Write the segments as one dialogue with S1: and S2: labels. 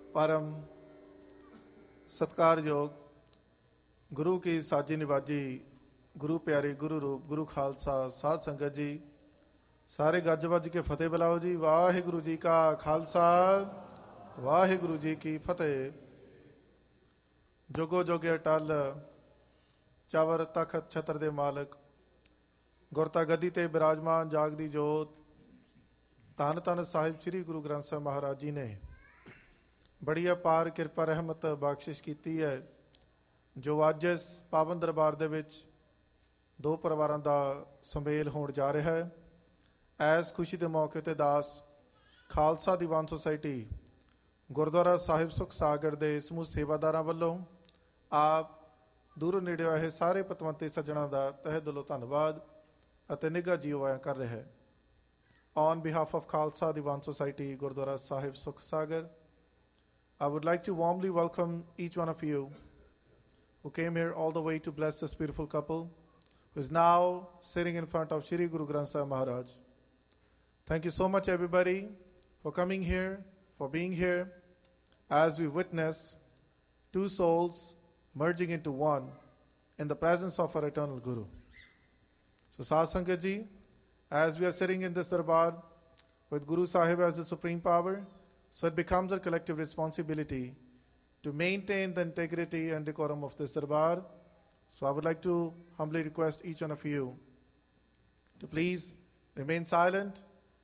S1: परम सत्कारयोग गुरु की साजी निवाजी गुरु प्यारी गुरु रूप गुरु खालसा साध संगत जी, सारे गज वज के फतेह बुलाओ जी। वाहिगुरु जी का खालसा वाहिगुरु जी की फतेह। जोगो जोगे अटल चावर तखत छत्र दे मालक गुरता गद्दी ते विराजमान जागदी जोत धन धन साहिब श्री गुरु ग्रंथ साहिब महाराज जी ने बड़ी अपार किरपा रहमत बख्शिश की है, जो अज इस पावन दरबार दे विच दो परिवारों का संमेल होने जा रहा है। इस खुशी के मौके पर दास खालसा दीवान सोसाइटी गुरुद्वारा साहिब सुख सागर के समूह सेवादारां वल्लों आप दूरों नेड़े आए सारे पतवंते सज्जणों का तहे दिलों धन्नवाद अते निघा जीओ आया कर रहा है। On behalf of Khalsa Diwan society gurdwara Sahib सुख सागर, I would like to warmly welcome each one of you who came here all the way to bless this beautiful couple who is now sitting in front of Shri Guru Granth Sahib Maharaj. Thank you so much everybody for coming here, for being here as we witness two souls merging into one in the presence of our eternal Guru. So Sadh Sangat Ji, as we are sitting in this darbar with Guru Sahib as the supreme power, so it becomes our collective responsibility to maintain the integrity and decorum of this darbar. So I would like to humbly request each one of you to please remain silent,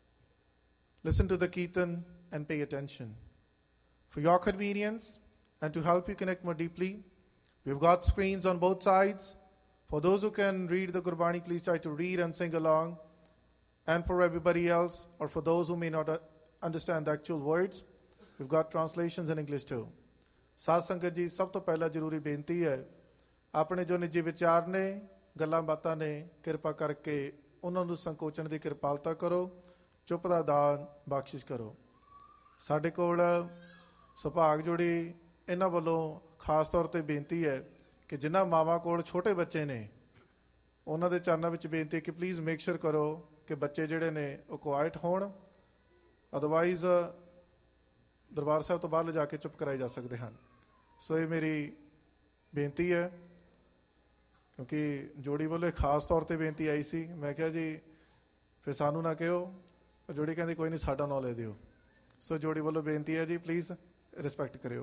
S1: listen to the Kirtan and pay attention. For your convenience and to help you connect more deeply, we've got screens on both sides. For those who can read the Gurbani, please try to read and sing along. And for everybody else, or for those who may not understand the actual words, we've got translations in English too. साध संगत जी, सब तो पहला जरूरी बेनती है, अपने जो निजी विचार ने गल्लां बातां ने किरपा करके उन्होंने संकोचन की किरपालता करो, चुप दा दान बख्शिश करो। साडे कोल सुभाग जोड़ी इन्हां वल्लों खास तौर पर बेनती है कि जिन्हां मावां कोल छोटे बच्चे ने उन्हां दे चरनां विच बेनती है कि प्लीज़ मेक श्योर करो कि बच्चे जिहड़े ने वो क्वाइट होण, अदरवाइज दरबार साहब तो बाहर ले जाके चुप कराए जा सकते हैं। सो ये मेरी बेनती है, क्योंकि जोड़ी वालों खास तौर पर बेनती आई सी। मैं क्या जी फिर सानू ना कहो, जोड़ी कहती कोई नहीं साडा ਨਾਂ ले दिओ। सो जोड़ी वालों बेनती है जी प्लीज़ रिस्पैक्ट करिओ।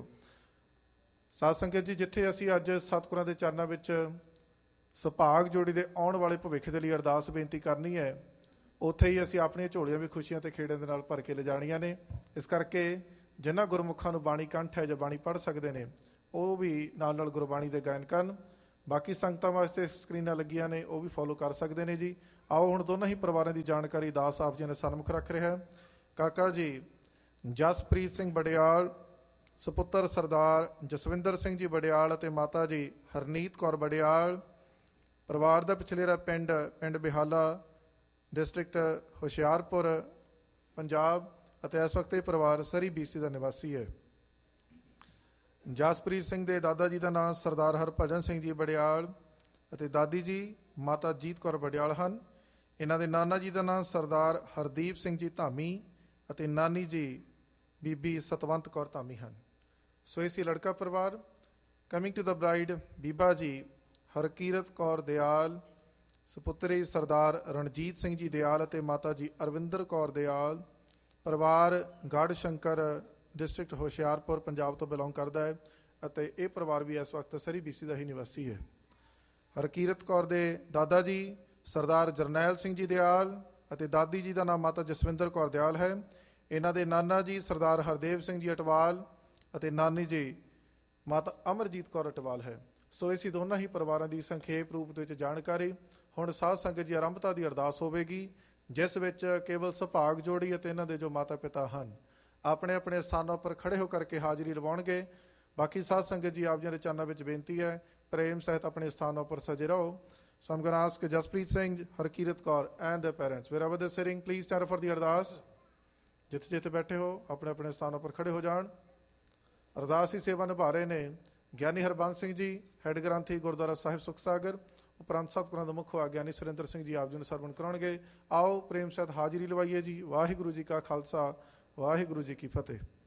S1: साध संगत जी, जिथे असी अज सतगुरां दे चरनां विच सुभाग जोड़ी दे आउण वाले भविख दे लई अरदास बेनती करनी है, उत्थे ही असी अपनी झोलियां भी खुशियां ते खेड़े दे नाल भर के ले जाणियां ने। इस करके जिन्हां गुरमुखां नूं बाणी कंठ है जां बाणी पढ़ सकदे ने वो भी नाल नाल गुरबाणी दे गायन करन। बाकी संगतां वास्ते स्क्रीनां लगियां ने वो भी फॉलो कर सकदे ने जी। आओ हुण दोनों ही परिवारां दी जानकारी दास आप जी ने सन्मुख रख रहा है। काका जी जसप्रीत सिंह बड़ियाल, सुपुत्र सरदार जसविंदर सिंह जी बड़ियाल अते माता जी हरनीत कौर बड़ियाल, परिवार दा पिछलेरा पिंड बिहाला डिस्ट्रिक्ट हुशियारपुर पंजाब अते इस वक्त ये परिवार सरी BC का निवासी है। जसप्रीत सिंह दे दादा जी का नाम सरदार हरभजन सिंह जी बड़ियाल अते दादी जी माता जीत कौर बड़ियाल हैं। इन्हां दे नाना जी का नाम सरदार हरदीप सिंह जी धामी अते नानी जी बीबी सतवंत कौर धामी हैं। सो इसी लड़का परिवार। Coming to the bride Biba जी हरकीरत कौर दयाल, सुपुत्री सरदार रणजीत सिंह जी दयाल अते माता जी अरविंदर कौर दयाल, परिवार गढ़ शंकर डिस्ट्रिक्ट हुशियारपुर पंजाब तो बिलोंग करता है अते ये परिवार भी इस वक्त सरी BC का ही निवासी है। हरकीरत कौर दे दादा जी सरदार जरनैल सिंह जी दयाल अते दादी जी का नाम माता जसविंदर कौर दयाल है। इन्हां दे नाना जी सरदार हरदेव सिंह जी अटवाल अते नानी जी माता अमरजीत कौर अटवाल है। सो इसी दोनों ही परिवारों की संखेप रूप में जानकारी हुण साध संगत जी आरंभता की अरदास होवेगी, जिस विच केवल सुभाग जोड़ी अते इन्हां दे जो माता पिता हैं अपने अपने स्थानों पर खड़े होकर के हाजिरी लवाउणगे। बाकी साध संगत जी आप जी दे चरनां विच बेनती है प्रेम सहित अपने स्थानों पर सजे रहो। So I'm going to ask Jaspreet Singh, Harkirat Kaur and their parents, wherever they're sitting, please stand up for the अरदास। जिथे जिथे बैठे हो अपने अपने स्थानों पर खड़े हो जान। अरदास की सेवा निभा रहे ने ਗਿਆਨੀ ਹਰਬੰਸ ਸਿੰਘ ਜੀ, ਹੈਡ ਗ੍ਰੰਥੀ ਗੁਰਦੁਆਰਾ ਸਾਹਿਬ ਸੁਖ ਸਾਗਰ। ਉਪਰੰਤ ਸਤਿਗੁਰਾਂ ਦਾ ਮੁੱਖ ਹੋਆ ਗਿਆਨੀ ਸੁਰਿੰਦਰ ਸਿੰਘ ਜੀ ਆਪ ਜੀ ਨੂੰ ਸਰਵਣ ਕਰਾਉਣਗੇ। ਆਓ ਪ੍ਰੇਮ ਸਹਿਤ ਹਾਜ਼ਰੀ ਲਵਾਈਏ ਜੀ। ਵਾਹਿਗੁਰੂ ਜੀ ਕਾ ਖਾਲਸਾ, ਵਾਹਿਗੁਰੂ ਜੀ ਕੀ ਫਤਿਹ।